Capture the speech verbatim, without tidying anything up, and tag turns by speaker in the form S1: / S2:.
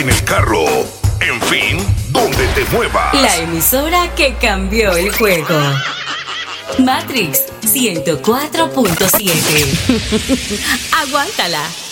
S1: en el carro, en fin, donde te muevas.
S2: La emisora que cambió el juego. Matrix ciento cuatro punto siete. Aguántala.